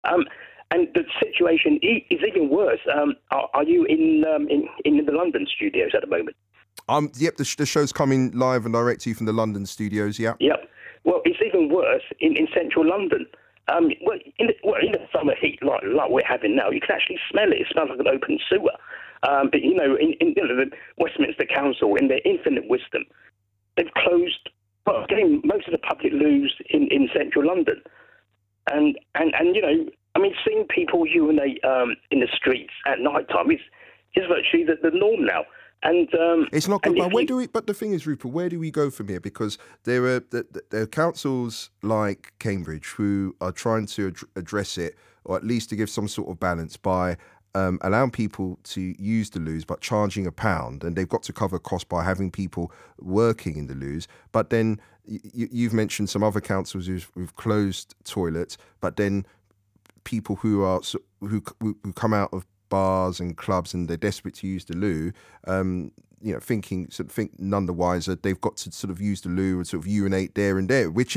Um, and the situation is even worse. Are you in the London studios at the moment? Yep, the show's coming live and direct to you from the London studios, yeah. Yep. Well, it's even worse in central London. In the summer heat like we're having now, you can actually smell it. It smells like an open sewer. But the Westminster Council, in their infinite wisdom, they've closed, getting most of the public loos in central London. And seeing people urinate in the streets at night time is virtually the norm now. And it's not good. But But the thing is, Rupert, where do we go from here? Because there are councils like Cambridge who are trying to address it, or at least to give some sort of balance by allowing people to use the loos, but charging £1, and they've got to cover costs by having people working in the loos. But then you've mentioned some other councils who've closed toilets, but then people who come out of bars and clubs and they're desperate to use the loo, think none the wiser. They've got to sort of use the loo and sort of urinate there and there, which